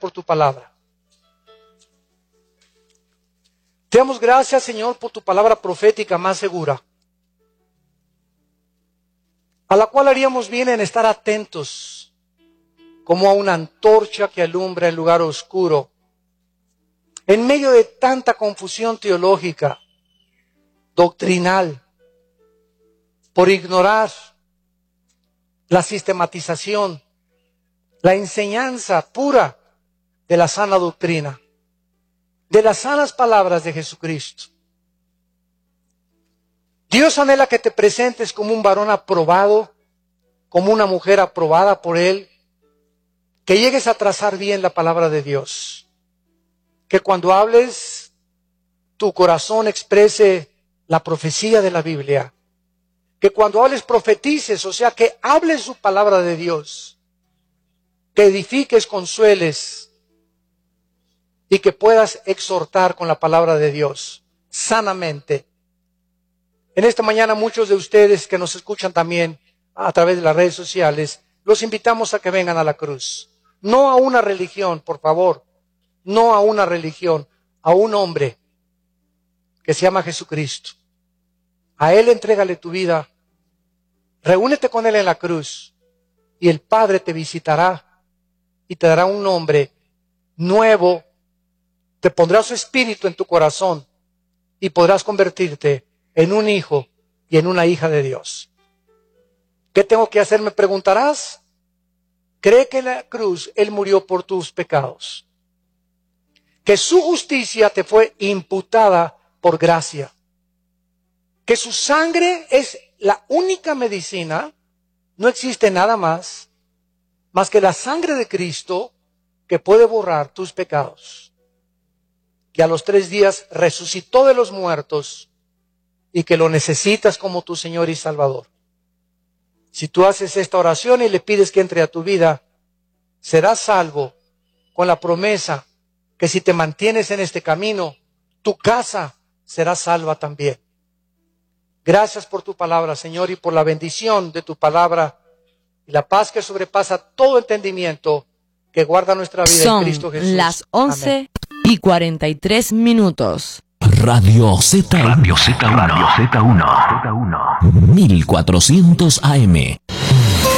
por tu palabra. Te damos gracias, Señor, por tu palabra profética más segura, a la cual haríamos bien en estar atentos, como a una antorcha que alumbra el lugar oscuro, en medio de tanta confusión teológica, doctrinal, por ignorar la sistematización, la enseñanza pura de la sana doctrina, de las sanas palabras de Jesucristo. Dios anhela que te presentes como un varón aprobado, como una mujer aprobada por Él, que llegues a trazar bien la palabra de Dios, que cuando hables, tu corazón exprese la profecía de la Biblia, que cuando hables profetices, o sea, que hables su palabra de Dios, que edifiques, consueles y que puedas exhortar con la palabra de Dios sanamente. En esta mañana muchos de ustedes que nos escuchan también a través de las redes sociales, los invitamos a que vengan a la cruz. No a una religión, por favor, no a una religión, a un hombre que se llama Jesucristo. A Él entrégale tu vida, reúnete con Él en la cruz y el Padre te visitará y te dará un nombre nuevo, te pondrá su espíritu en tu corazón y podrás convertirte en un hijo y en una hija de Dios. ¿Qué tengo que hacer? Me preguntarás. Cree que en la cruz Él murió por tus pecados, que su justicia te fue imputada por gracia, que su sangre es la única medicina, no existe nada más que la sangre de Cristo que puede borrar tus pecados, que a los 3 días resucitó de los muertos y que lo necesitas como tu Señor y Salvador. Si tú haces esta oración y le pides que entre a tu vida, serás salvo con la promesa que si te mantienes en este camino, tu casa será salva también. Gracias por tu palabra, Señor, y por la bendición de tu palabra y la paz que sobrepasa todo entendimiento que guarda nuestra vida en Cristo Jesús. Son las 11:43. Radio Z, Radio Z1, 1400 AM.